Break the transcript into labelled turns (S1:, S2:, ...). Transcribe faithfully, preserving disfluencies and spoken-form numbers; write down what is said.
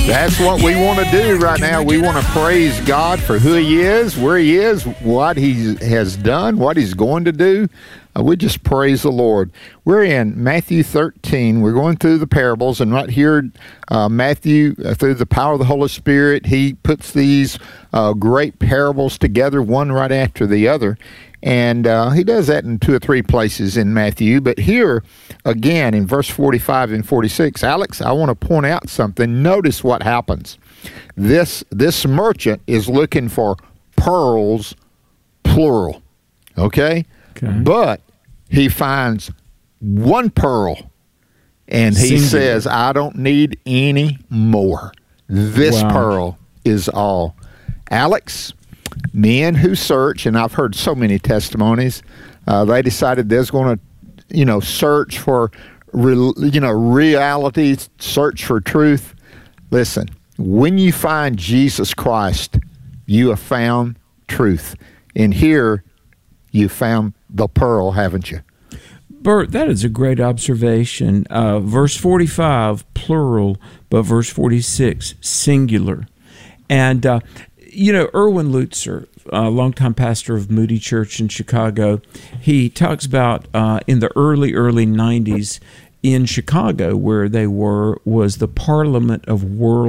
S1: That's what we want to do right now. We want to praise God for who He is, where He is, what He has done, what He's going to do. Uh, we just praise the Lord. We're in Matthew thirteen. We're going through the parables, and right here, uh, Matthew, uh, through the power of the Holy Spirit, he puts these uh, great parables together, one right after the other. And uh, he does that in two or three places in Matthew. But here, again, in verse forty-five and forty-six, Alex, I want to point out something. Notice what happens. This, this merchant is looking for pearls, plural, okay? okay? But he finds one pearl, and he Singular. says, I don't need any more. This wow. pearl is all. Alex, men who search, and I've heard so many testimonies, uh, they decided they're going to, you know, search for, real, you know, reality, search for truth. Listen, when you find Jesus Christ, you have found truth. And here, you found the pearl, haven't you?
S2: Bert, that is a great observation. Uh, verse forty-five, plural, but verse forty-six, singular. And, uh, you know, Erwin Lutzer, a longtime pastor of Moody Church in Chicago, he talks about uh, in the early, early nineties in Chicago, where they were, was the Parliament of World